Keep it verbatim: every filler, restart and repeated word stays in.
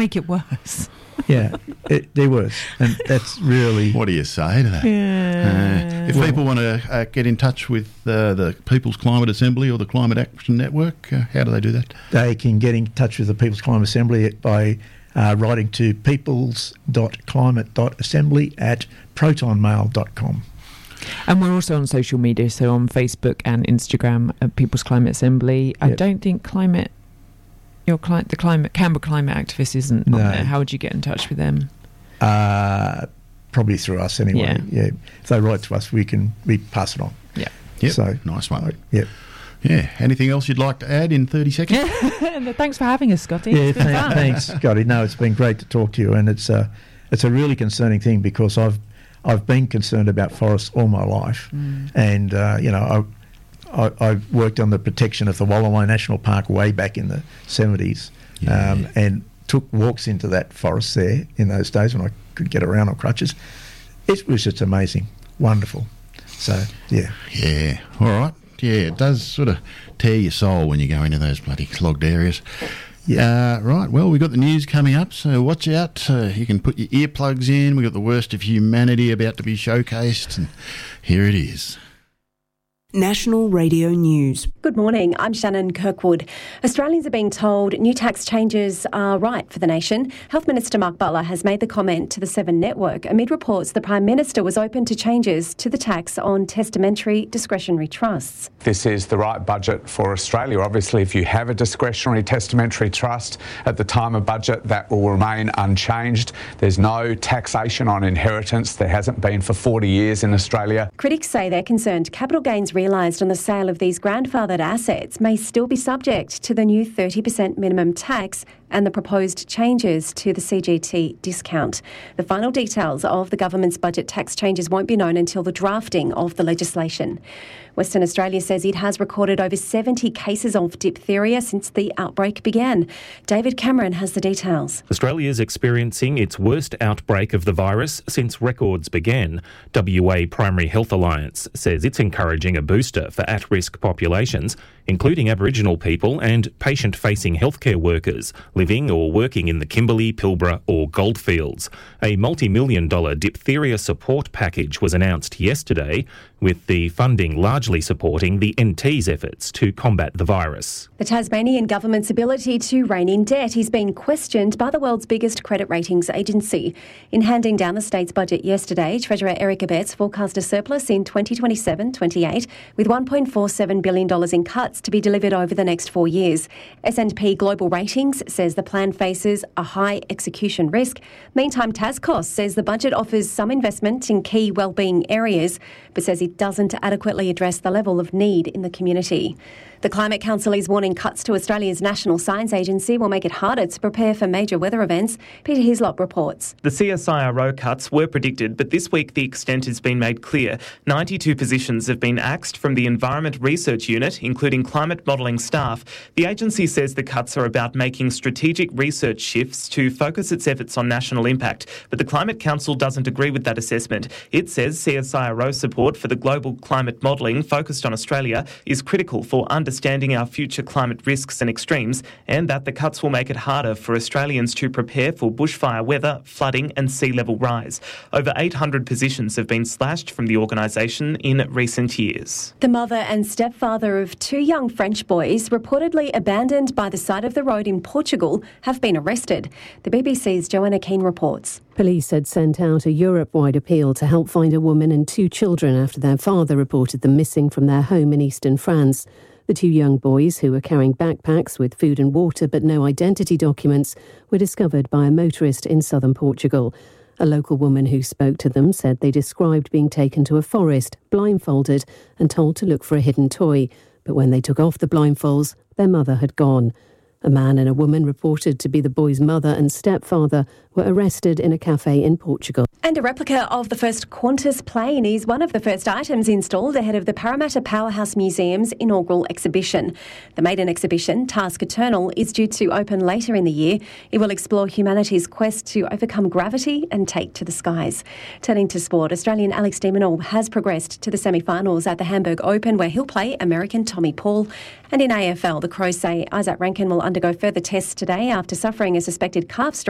make it worse. Yeah, it, they're worse, and that's really... What do you say to that? Yeah. Uh, if well, people want to uh, get in touch with uh, the People's Climate Assembly or the Climate Action Network, uh, how do they do that? They can get in touch with the People's Climate Assembly by uh, writing to peoples dot climate dot assembly at proton mail dot com. And we're also on social media, so on Facebook and Instagram at People's Climate Assembly. Yep. I don't think climate... Your cli- the climate Canberra Climate Activist isn't no. on there. How would you get in touch with them? Uh, probably through us anyway. Yeah. yeah. If they write to us, we can we pass it on. Yeah. Yep. So nice one. Right, yeah. Yeah. Anything else you'd like to add in thirty seconds? Thanks for having us, Scotty. Yeah. Th- thanks, Scotty. No, it's been great to talk to you, and it's a it's a really concerning thing because I've I've been concerned about forests all my life, mm. and uh, you know I. I, I worked on the protection of the Wallalai National Park way back in the seventies, yeah. um, and took walks into that forest there in those days when I could get around on crutches. It was just amazing, wonderful. So, yeah. Yeah, all right. Yeah, it does sort of tear your soul when you go into those bloody clogged areas. Yeah. Uh, right, well, we've got the news coming up, so watch out. Uh, you can put your earplugs in. We've got the worst of humanity about to be showcased, and here it is. National Radio News. Good morning, I'm Shannon Kirkwood. Australians are being told new tax changes are right for the nation. Health Minister Mark Butler has made the comment to the Seven Network amid reports the Prime Minister was open to changes to the tax on testamentary discretionary trusts. This is the right budget for Australia. Obviously, if you have a discretionary testamentary trust at the time of budget, that will remain unchanged. There's no taxation on inheritance. There hasn't been for forty years in Australia. Critics say they're concerned capital gains realised on the sale of these grandfathered assets may still be subject to the new thirty percent minimum tax and the proposed changes to the C G T discount. The final details of the government's budget tax changes won't be known until the drafting of the legislation. Western Australia says it has recorded over seventy cases of diphtheria since the outbreak began. David Cameron has the details. Australia is experiencing its worst outbreak of the virus since records began. W A Primary Health Alliance says it's encouraging a booster for at-risk populations, including Aboriginal people and patient-facing healthcare workers living or working in the Kimberley, Pilbara or Goldfields. A multi-million dollar diphtheria support package was announced yesterday, with the funding largely supporting the N T's efforts to combat the virus. The Tasmanian government's ability to rein in debt is being questioned by the world's biggest credit ratings agency. In handing down the state's budget yesterday, Treasurer Eric Abetz forecast a surplus in twenty twenty-seven twenty-eight with one point four seven billion dollars in cuts to be delivered over the next four years. S and P Global Ratings says the plan faces a high execution risk. Meantime, Tascost says the budget offers some investment in key wellbeing areas, but says it doesn't adequately address the level of need in the community. The Climate Council is warning cuts to Australia's National Science Agency will make it harder to prepare for major weather events. Peter Hislop reports. The C S I R O cuts were predicted, but this week the extent has been made clear. ninety-two positions have been axed from the Environment Research Unit, including climate modelling staff. The agency says the cuts are about making strategic research shifts to focus its efforts on national impact, but the Climate Council doesn't agree with that assessment. It says C S I R O support for the global climate modelling focused on Australia is critical for understanding understanding our future climate risks and extremes, and that the cuts will make it harder for Australians to prepare for bushfire weather, flooding and sea level rise. Over eight hundred positions have been slashed from the organisation in recent years. The mother and stepfather of two young French boys reportedly abandoned by the side of the road in Portugal have been arrested. The B B C's Joanna Keane reports. Police had sent out a Europe-wide appeal to help find a woman and two children after their father reported them missing from their home in eastern France. The two young boys, who were carrying backpacks with food and water but no identity documents, were discovered by a motorist in southern Portugal. A local woman who spoke to them said they described being taken to a forest, blindfolded, and told to look for a hidden toy. But when they took off the blindfolds, their mother had gone. A man and a woman reported to be the boy's mother and stepfather were arrested in a cafe in Portugal. And a replica of the first Qantas plane is one of the first items installed ahead of the Parramatta Powerhouse Museum's inaugural exhibition. The maiden exhibition, Task Eternal, is due to open later in the year. It will explore humanity's quest to overcome gravity and take to the skies. Turning to sport, Australian Alex de Minaur has progressed to the semi-finals at the Hamburg Open, where he'll play American Tommy Paul. And in A F L, the Crows say Isaac Rankin will undergo further tests today after suffering a suspected calf strain